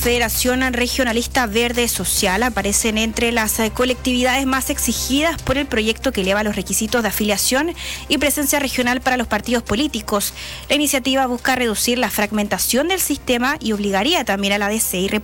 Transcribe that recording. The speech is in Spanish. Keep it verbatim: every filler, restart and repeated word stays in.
Federación Regionalista Verde Social aparecen entre las colectividades más exigidas por el proyecto que eleva los requisitos de afiliación y presencia regional para los partidos políticos. La iniciativa busca reducir la fragmentación del sistema y obligaría también a la D C y